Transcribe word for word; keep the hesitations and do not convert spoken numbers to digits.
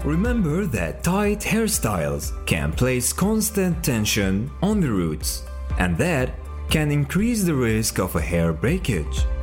Remember that tight hairstyles can place constant tension on the roots, and that can increase the risk of a hair breakage.